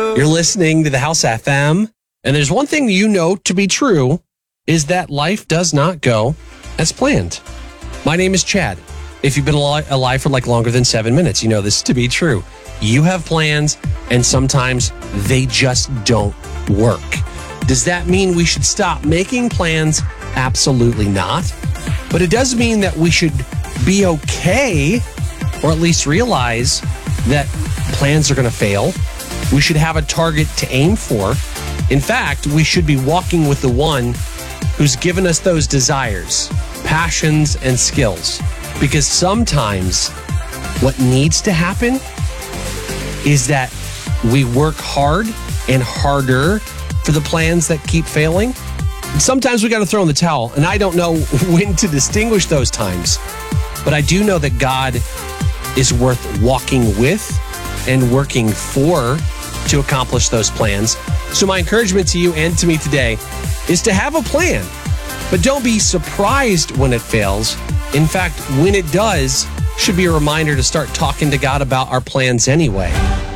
You're listening to the House FM, and there's one thing you know to be true is that life does not go as planned. My name is Chad. If you've been alive for like longer than 7 minutes, you know this to be true. You have plans, and sometimes they just don't work. Does that mean we should stop making plans? Absolutely not. But it does mean that we should be okay, or at least realize that plans are going to fail. We should have a target to aim for. In fact, we should be walking with the one who's given us those desires, passions, and skills. Because sometimes what needs to happen is that we work hard and harder for the plans that keep failing. Sometimes we got to throw in the towel, and I don't know when to distinguish those times. But I do know that God is worth walking with and working for to accomplish those plans. So my encouragement to you and to me today is to have a plan, but don't be surprised when it fails. In fact, when it does, should be a reminder to start talking to God about our plans anyway.